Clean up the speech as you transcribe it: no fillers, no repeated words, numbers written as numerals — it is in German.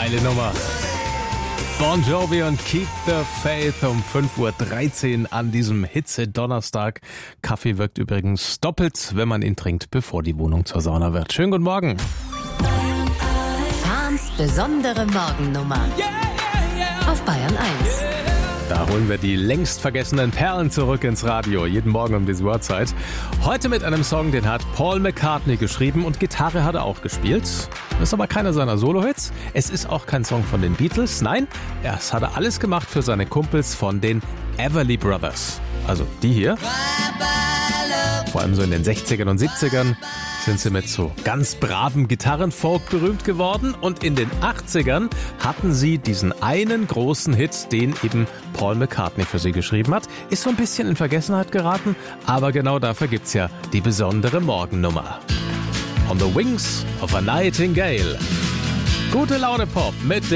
Geile Nummer. Bon Jovi und Keep the Faith um 5.13 Uhr an diesem Hitze-Donnerstag. Kaffee wirkt übrigens doppelt, wenn man ihn trinkt, bevor die Wohnung zur Sauna wird. Schönen guten Morgen. Fahns besondere Morgennummer auf Bayern 1. Da holen wir die längst vergessenen Perlen zurück ins Radio, jeden Morgen um diese Uhrzeit. Heute mit einem Song, den hat Paul McCartney geschrieben und Gitarre hat er auch gespielt. Das ist aber keiner seiner Solo-Hits. Es ist auch kein Song von den Beatles. Nein, das hat er alles gemacht für seine Kumpels von den Everly Brothers. Also die hier. Vor allem so in den 60ern und 70ern sind sie mit so ganz bravem Gitarrenfolk berühmt geworden. Und in den 80ern hatten sie diesen einen großen Hit, den eben Paul McCartney für sie geschrieben hat. Ist so ein bisschen in Vergessenheit geraten, aber genau dafür gibt's ja die besondere Morgennummer. On the Wings of a Nightingale. Gute Laune Pop mit